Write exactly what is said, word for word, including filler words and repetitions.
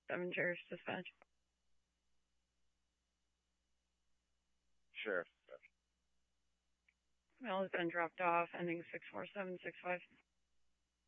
seven Sheriff's Dispatch. Sheriff. Mail has been dropped off, ending six four seven six five.